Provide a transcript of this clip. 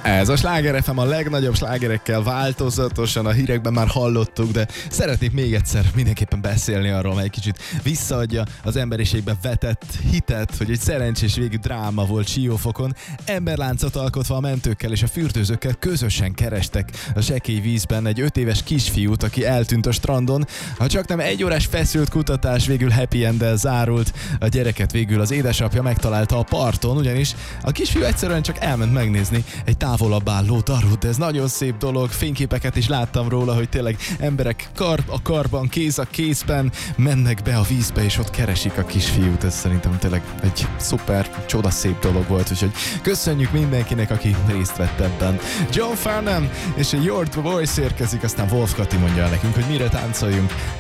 Ez a Sláger FM, a legnagyobb slágerekkel változatosan, a hírekben már hallottuk, de szeretnék még egyszer mindenképpen beszélni arról, mely kicsit visszaadja az emberiségbe vetett hitet, hogy egy szerencsés végű dráma volt Siófokon. Emberláncot alkotva a mentőkkel és a fürdőzőkkel közösen kerestek a sekély vízben egy 5 éves kisfiút, aki eltűnt a strandon. Ha csak nem 1 órás feszült kutatás végül happy enddel zárult, a gyereket végül az édesapja megtalálta a parton, ugyanis a kisfiú egyszerűen csak elment megnézni egy távolabb álló darut, de ez nagyon szép dolog, fényképeket is láttam róla, hogy tényleg emberek karb a karban, kéz a kézben mennek be a vízbe, és ott keresik a kisfiút. Ez szerintem tényleg egy szuper, csodaszép dolog volt, úgyhogy köszönjük mindenkinek, aki részt vett ebben. John Farnham és a Your Voice érkezik, aztán Wolf Kati mondja el nekünk, hogy mire táncoljunk.